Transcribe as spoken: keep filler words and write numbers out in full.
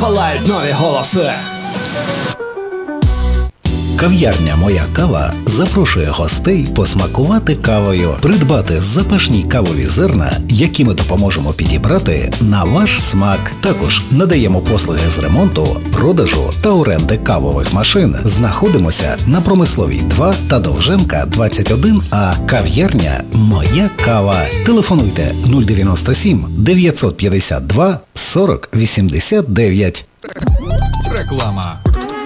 палають нові голоси. Кав'ярня «Моя кава» запрошує гостей посмакувати кавою, придбати запашні кавові зерна, які ми допоможемо підібрати на ваш смак. Також надаємо послуги з ремонту, продажу та оренди кавових машин. Знаходимося на Промисловій два та Довженка двадцять один А. Кав'ярня «Моя кава». Телефонуйте нуль дев'яносто сім дев'ятсот п'ятдесят два сорок вісімдесят дев'ять. Реклама.